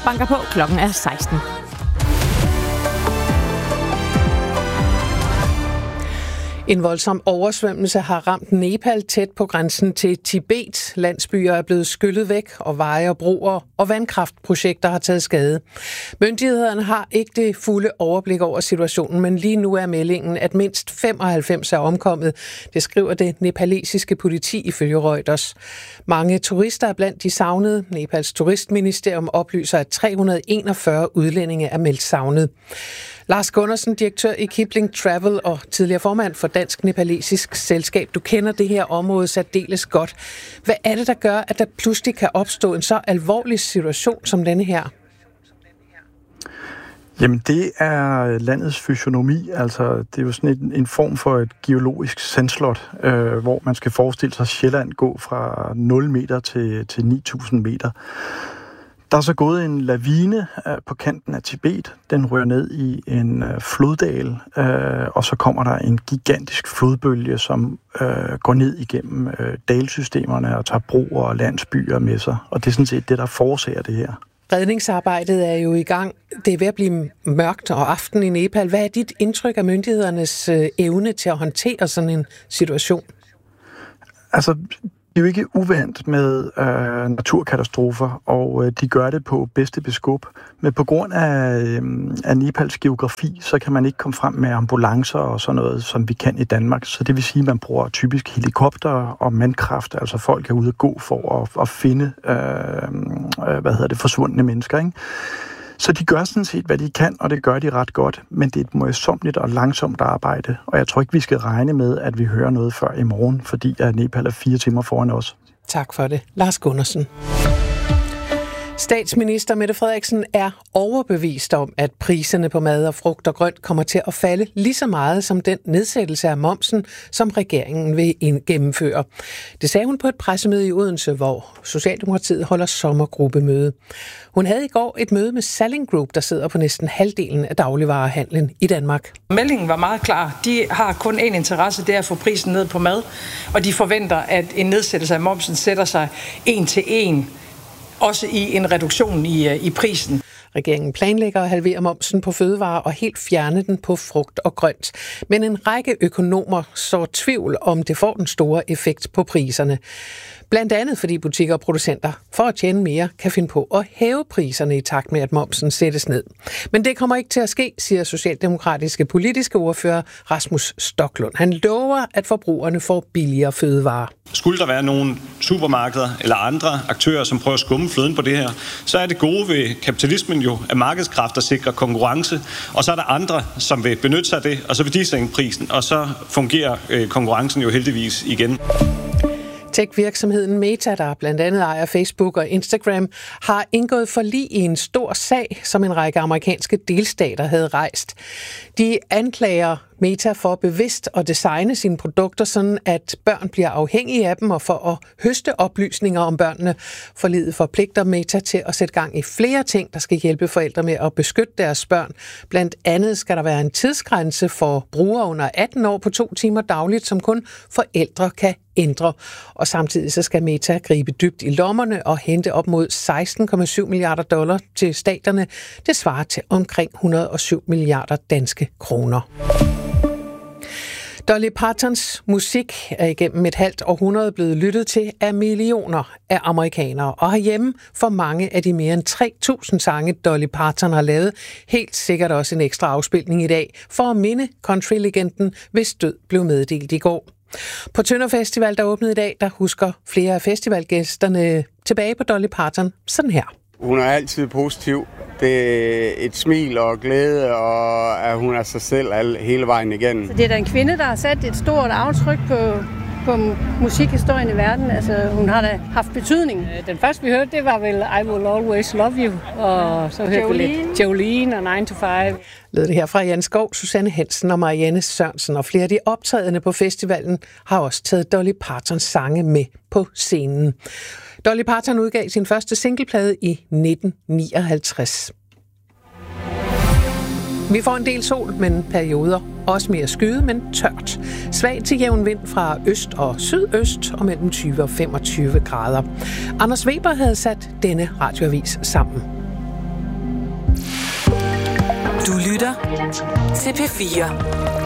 Banker på, klokken er 16. En voldsom oversvømmelse har ramt Nepal tæt på grænsen til Tibet. Landsbyer er blevet skyllet væk, og veje og broer og vandkraftprojekter har taget skade. Myndighederne har ikke det fulde overblik over situationen, men lige nu er meldingen, at mindst 95 er omkommet. Det skriver det nepalesiske politi ifølge Reuters. Mange turister er blandt de savnede. Nepals turistministerium oplyser, at 341 udlændinge er meldt savnet. Lars Gundersen, direktør i Kipling Travel og tidligere formand for Dansk Nepalesisk Selskab. Du kender det her område særdeles godt. Hvad er det, der gør, at der pludselig kan opstå en så alvorlig situation som denne her? Jamen, det er landets fysionomi. Altså, det er jo sådan en form for et geologisk sandslot, hvor man skal forestille sig Sjælland gå fra 0 meter til 9.000 meter. Der er så gået en lavine på kanten af Tibet. Den rører ned i en floddal, og så kommer der en gigantisk flodbølge, som går ned igennem dalsystemerne og tager broer og landsbyer med sig. Og det er sådan set det, der forårsager det her. Redningsarbejdet er jo i gang. Det er ved at blive mørkt og aften i Nepal. Hvad er dit indtryk af myndighedernes evne til at håndtere sådan en situation? Altså, det er jo ikke uvandt med naturkatastrofer, og de gør det på bedste beskub. Men på grund af Nepals geografi, så kan man ikke komme frem med ambulancer og sådan noget, som vi kan i Danmark. Så det vil sige, at man bruger typisk helikopter og mandkraft, altså folk er ude at gå for at finde forsvundne mennesker, ikke? Så de gør sådan set, hvad de kan, og det gør de ret godt, men det er et møjsommeligt og langsomt arbejde, og jeg tror ikke, vi skal regne med, at vi hører noget før i morgen, fordi Nepal er 4 timer foran os. Tak for det. Lars Gundersen. Statsminister Mette Frederiksen er overbevist om, at priserne på mad og frugt og grønt kommer til at falde lige så meget som den nedsættelse af momsen, som regeringen vil gennemføre. Det sagde hun på et pressemøde i Odense, hvor Socialdemokratiet holder sommergruppemøde. Hun havde i går et møde med Salling Group, der sidder på næsten halvdelen af dagligvarehandlen i Danmark. Meldingen var meget klar. De har kun én interesse, det er at få prisen ned på mad, og de forventer, at en nedsættelse af momsen sætter sig 1 til 1. Også i en reduktion i prisen. Regeringen planlægger at halvere momsen på fødevarer og helt fjerne den på frugt og grønt. Men en række økonomer så tvivl om det får den store effekt på priserne. Blandt andet fordi butikker og producenter for at tjene mere kan finde på at hæve priserne i takt med, at momsen sættes ned. Men det kommer ikke til at ske, siger socialdemokratiske politiske ordfører Rasmus Stoklund. Han lover, at forbrugerne får billigere fødevarer. Skulle der være nogle supermarkeder eller andre aktører, som prøver at skumme fløden på det her, så er det gode ved kapitalismen jo, at markedskræfter sikrer konkurrence, og så er der andre, som vil benytte sig af det, og så vil de sænke prisen, og så fungerer konkurrencen jo heldigvis igen. Tech-virksomheden Meta, der blandt andet ejer Facebook og Instagram, har indgået forlig i en stor sag, som en række amerikanske delstater havde rejst. De anklager Meta for bevidst at designe sine produkter sådan, at børn bliver afhængige af dem, og for at høste oplysninger om børnene. Forliget forpligter Meta til at sætte gang i flere ting, der skal hjælpe forældre med at beskytte deres børn. Blandt andet skal der være en tidsgrænse for brugere under 18 år på 2 timer dagligt, som kun forældre kan ændre. Og samtidig så skal Meta gribe dybt i lommerne og hente op mod $16,7 milliarder til staterne. Det svarer til omkring 107 milliarder danske kroner. Dolly Partons musik er igennem et halvt århundrede blevet lyttet til af millioner af amerikanere, og herhjemme for mange af de mere end 3.000 sange, Dolly Parton har lavet, helt sikkert også en ekstra afspilning i dag, for at minde countrylegenden, hvis død blev meddelt i går. På Tønder Festival, der åbnede i dag, der husker flere af festivalgæsterne tilbage på Dolly Parton sådan her. Hun er altid positiv. Det er et smil og glæde, og at hun er sig selv hele vejen igennem. Så det er da en kvinde, der har sat et stort aftryk på musikhistorien i verden. Altså, hun har da haft betydning. Den første, vi hørte, det var vel I Will Always Love You, og så hørte vi lidt Jolene og 9 to 5. Lød det her fra Jan Skov, Susanne Hansen og Marianne Sørensen, og flere af de optrædende på festivalen har også taget Dolly Partons sange med på scenen. Dolly Parton udgav sin første singleplade i 1959. Vi får en del sol, men perioder også mere skyde, men tørt. Svag til jævn vind fra øst og sydøst og mellem 20 og 25 grader. Anders Weber havde sat denne radioavis sammen. Du lytter til P4.